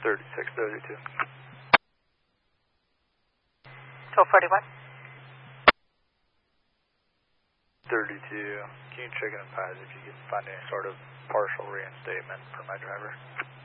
3632. 1241. 32. Can you check in on PIES if you can find any sort of partial reinstatement for my driver?